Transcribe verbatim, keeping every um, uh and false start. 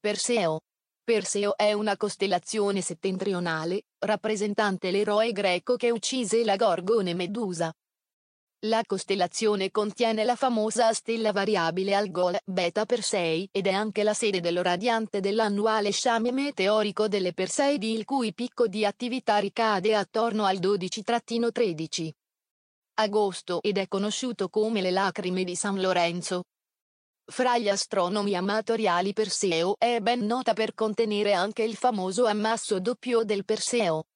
Perseo. Perseo è una costellazione settentrionale, rappresentante l'eroe greco che uccise la Gorgone Medusa. La costellazione contiene la famosa stella variabile Algol Beta Persei ed è anche la sede dello radiante dell'annuale sciame meteorico delle Perseidi, il cui picco di attività ricade attorno al dodici tredici agosto ed è conosciuto come le lacrime di San Lorenzo. Fra gli astronomi amatoriali Perseo è ben nota per contenere anche il famoso ammasso doppio del Perseo.